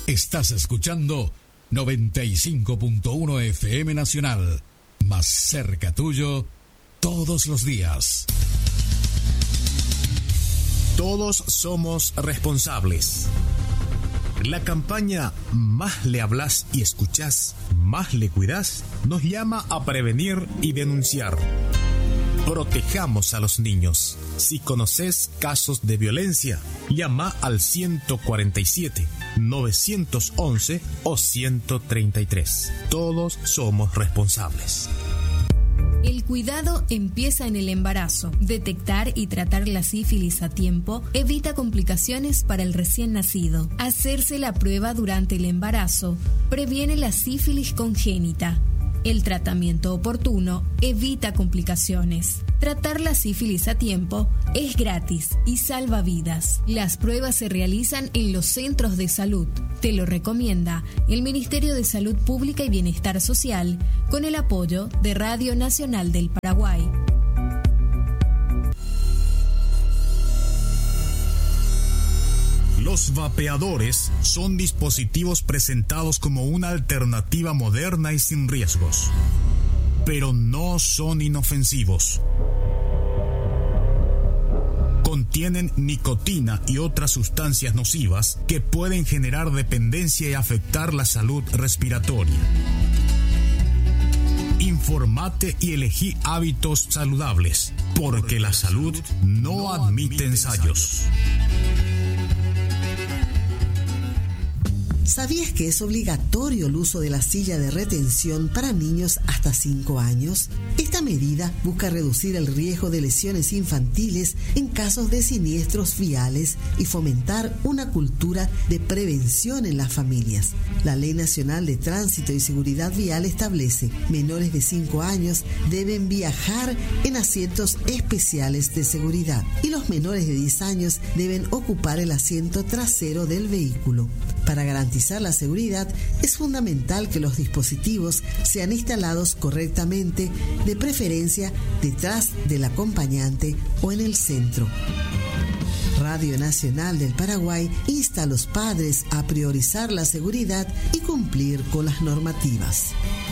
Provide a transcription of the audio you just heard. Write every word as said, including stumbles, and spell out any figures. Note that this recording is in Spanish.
Estás escuchando noventa y cinco punto uno F M Nacional, más cerca tuyo todos los días. Todos somos responsables. La campaña Más le hablas y escuchás, más le cuidás, nos llama a prevenir y denunciar. Protejamos a los niños. Si conoces casos de violencia, llama al ciento cuarenta y siete, novecientos once o ciento treinta y tres. Todos somos responsables. El cuidado empieza en el embarazo. Detectar y tratar la sífilis a tiempo evita complicaciones para el recién nacido. Hacerse la prueba durante el embarazo previene la sífilis congénita. El tratamiento oportuno evita complicaciones. Tratar la sífilis a tiempo es gratis y salva vidas. Las pruebas se realizan en los centros de salud. Te lo recomienda el Ministerio de Salud Pública y Bienestar Social con el apoyo de Radio Nacional del Paraguay. Los vapeadores son dispositivos presentados como una alternativa moderna y sin riesgos, pero no son inofensivos. Contienen nicotina y otras sustancias nocivas que pueden generar dependencia y afectar la salud respiratoria. Informate y elegí hábitos saludables, porque la salud no admite ensayos. ¿Sabías que es obligatorio el uso de la silla de retención para niños hasta cinco años? Esta medida busca reducir el riesgo de lesiones infantiles en casos de siniestros viales y fomentar una cultura de prevención en las familias. La Ley Nacional de Tránsito y Seguridad Vial establece: menores de cinco años deben viajar en asientos especiales de seguridad y los menores de diez años deben ocupar el asiento trasero del vehículo. Para garantizar la seguridad, es fundamental que los dispositivos sean instalados correctamente, de preferencia detrás del acompañante o en el centro. Radio Nacional del Paraguay insta a los padres a priorizar la seguridad y cumplir con las normativas.